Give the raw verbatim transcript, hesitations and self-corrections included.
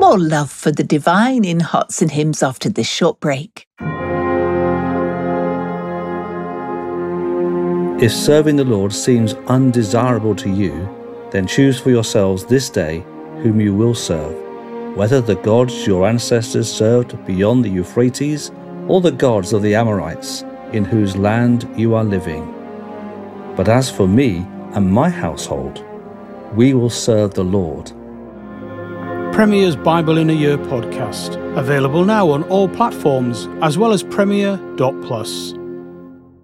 your love for the divine in Hearts and Hymns after this short break. If serving the Lord seems undesirable to you, then choose for yourselves this day whom you will serve, whether the gods your ancestors served beyond the Euphrates or the gods of the Amorites, in whose land you are living. But as for me and my household, we will serve the Lord. Premier's Bible in a Year podcast, available now on all platforms as well as Premier dot plus.